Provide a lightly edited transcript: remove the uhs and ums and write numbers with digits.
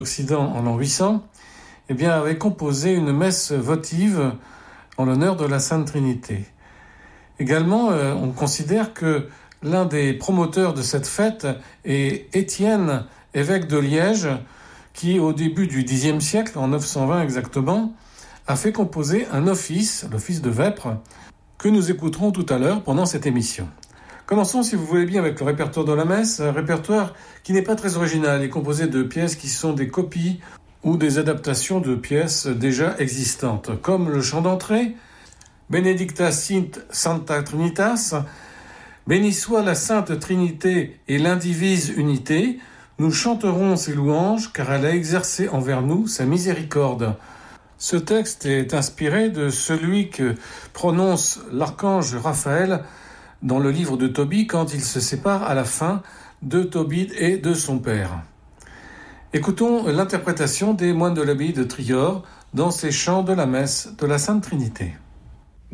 Occident en l'an 800, avait composé une messe votive en l'honneur de la Sainte Trinité. Également, on considère que l'un des promoteurs de cette fête est Étienne, évêque de Liège, qui, au début du Xe siècle, en 920 exactement, a fait composer un office, l'office de vêpres, que nous écouterons tout à l'heure pendant cette émission. Commençons, si vous voulez bien, avec le répertoire de la messe, un répertoire qui n'est pas très original, il est composé de pièces qui sont des copies ou des adaptations de pièces déjà existantes, comme le chant d'entrée, Benedicta sint Sancta Trinitas, béni soit la Sainte Trinité et l'indivise unité, nous chanterons ses louanges car elle a exercé envers nous sa miséricorde. Ce texte est inspiré de celui que prononce l'archange Raphaël dans le livre de Tobie quand il se sépare à la fin de Tobie et de son père. Écoutons l'interprétation des moines de l'abbaye de Trior dans ces chants de la messe de la Sainte Trinité.